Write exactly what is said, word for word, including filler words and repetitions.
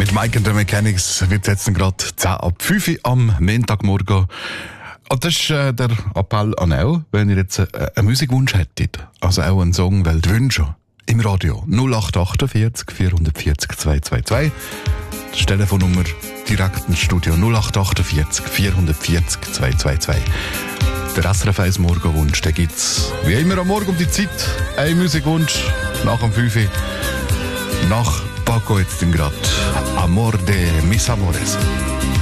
Mit Mike and the Mechanics wird es jetzt gerade zehn ab fünf Uhr am Montagmorgen. Und das ist äh, der Appell an euch, wenn ihr jetzt äh, einen Musikwunsch hättet, also auch einen Song wollt wünschen, im Radio null acht achtundvierzig vierhundertvierzig zweihundertzweiundzwanzig. Das ist die Telefonnummer direkt ins Studio null acht achtundvierzig vierhundertvierzig zweihundertzweiundzwanzig. Der S R F eins Morgenwunsch, den gibt es wie immer am Morgen um die Zeit. Ein Musikwunsch nach dem fünf Uhr. Nach Paco jetzt gerade Amor de mis amores.